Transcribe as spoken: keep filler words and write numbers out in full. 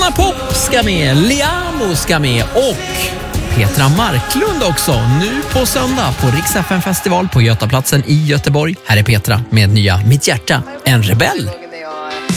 Anna Pop ska med, Liamo ska med och Petra Marklund också. Nu på söndag på Rix F M festival på Götaplatsen i Göteborg. Här är Petra med nya Mitt hjärta, en rebell.